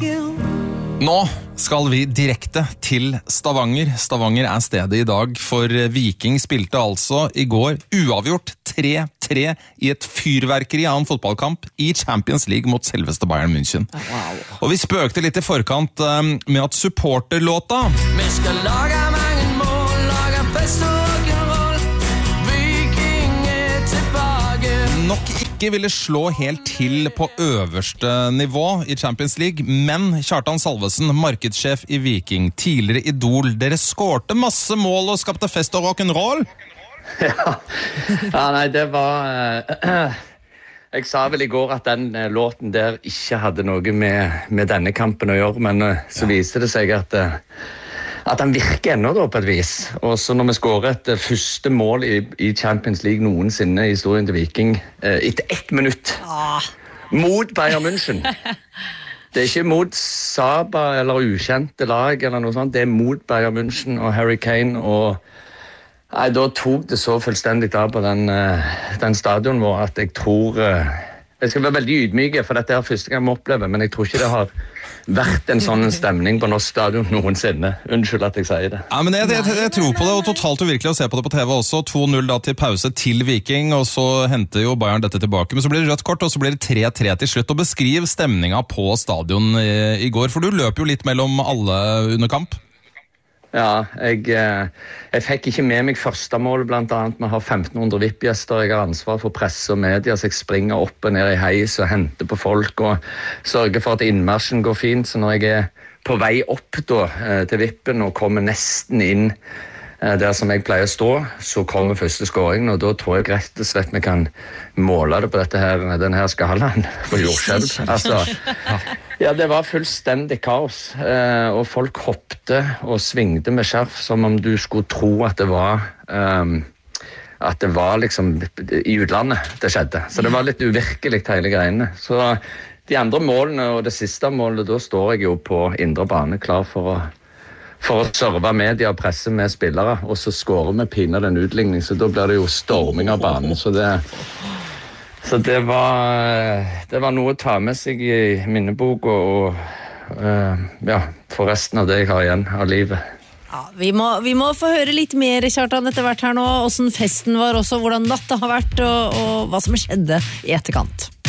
Nå skal vi direkte til Stavanger. Stavanger stedet I dag, for Viking spilte altså I går uavgjort 3-3 I et fyrverkeri av en fotballkamp I Champions League mot selveste Bayern München. Og vi spøkte litt I forkant med at supporterlåta Vi skal lage mange mål, lage fest og rock'n'roll. Viking tilbake. Nok ikke ville slå helt til på øverste nivå I Champions League, men Kjartan Salvesen, markedssjef I Viking, tidligere Idol, dere skårte masse mål og skapte fest og rock'n'roll? Ja, nei, det var... Jeg sa vel I går at den låten der ikke hadde noe med denne kampen å gjøre, men så viste det seg at den virker ennå da på et vis. Og så når vi skårer et første mål I Champions League noensinne I historien til Viking, etter 1 minutt, mot Bayern München. Det ikke mot Saba eller ukjente lag eller noe sånt, det mot Bayern München og Harry Kane og... Nei, da tok det så fullstendig av på den stadion vår at jeg tror... Jeg skal være veldig ydmyke, for dette første gang vi opplever, men jeg tror ikke det har vært en sånn stemning på norsk stadion noensinne. Unnskyld at jeg sier det. Ja, men jeg tror på det, og totalt uvirkelig å se på det på TV også. 2-0 da til pause til Viking, og så henter jo Bayern dette tilbake. Men så blir det rødt kort, og så blir det 3-3 til slutt. Og beskriv stemninga på stadion I går, for du løper jo litt mellom alle under kamp. Ja, jeg fikk ikke med meg første mål, blant annet. Vi har 1500 VIP-gjester, jeg har ansvar for presse og media, så jeg springer opp og ned I heis og henter på folk og sørger for at innmarsjen går fint. Så når jeg på vei opp da, til vippen og kommer nesten inn der som jeg pleier å stå, så kommer første skåringen, og da tror jeg rett og slett vi kan måle det på denne her skalaen på jordskjelv. Altså, ja, det var fullstendig kaos, og folk hoppte og svingte med skjerf som om du skulle tro at det var liksom I utlandet det skjedde. Så det var litt uvirkelig hele greiene. Så de andre målene og det siste målet, da står jeg jo på indre bane klar for å serve media og presse med spillere, og så skårer vi pinner den utligning, så da blir det jo storming av banen. Så det var noe å ta med seg I minnebok og for resten av det jeg har igjen av livet. Ja, vi må få høre litt mer, Kjartan, etter hvert her nå, hvordan festen var også, hvordan natta har vært, og hva som skjedde I etterkant.